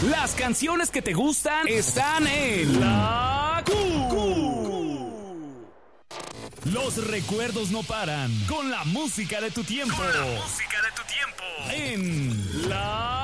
Las canciones que te gustan están en La Q. Los recuerdos no paran con la música de tu tiempo. En La